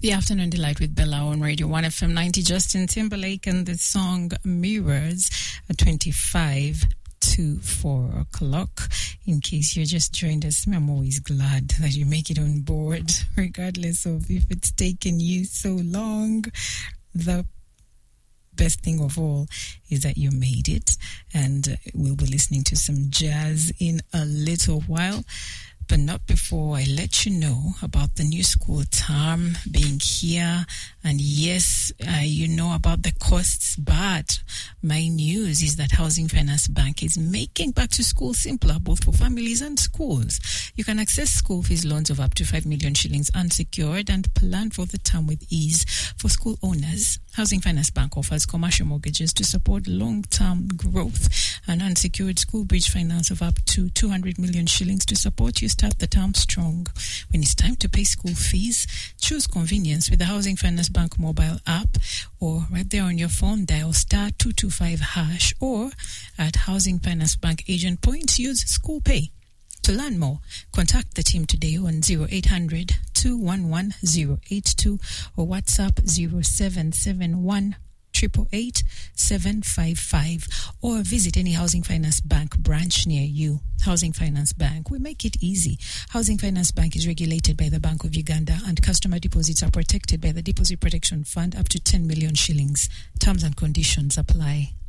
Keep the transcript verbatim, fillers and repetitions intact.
The Afternoon Delight with Bella on Radio one F M ninety. Justin Timberlake and the song Mirrors at twenty-five to four o'clock. In case you just joined us, I'm always glad that you make it on board, regardless of if it's taken you so long. The best thing of all is that you made it, and we'll be listening to some jazz in a little while. But not before I let you know about the new school term being here. And yes, uh, you know about the costs, but my news is that Housing Finance Bank is making back to school simpler, both for families and schools. You can access school fees loans of up to five million shillings unsecured and plan for the term with ease. For school owners, Housing Finance Bank offers commercial mortgages to support long-term growth and unsecured school bridge finance of up to two hundred million shillings to support you start the term strong. When it's time to pay school fees, choose convenience with the Housing Finance Bank mobile app, or right there on your phone, dial star two two five hash, or at Housing Finance Bank agent points, use School Pay. To learn more, contact the team today on zero eight hundred, two one one, zero eight two or WhatsApp zero seven seven one, eight eight eight, seven five five, or visit any Housing Finance Bank branch near you. Housing Finance Bank, we make it easy. Housing Finance Bank is regulated by the Bank of Uganda, and customer deposits are protected by the Deposit Protection Fund up to ten million shillings. Terms and conditions apply.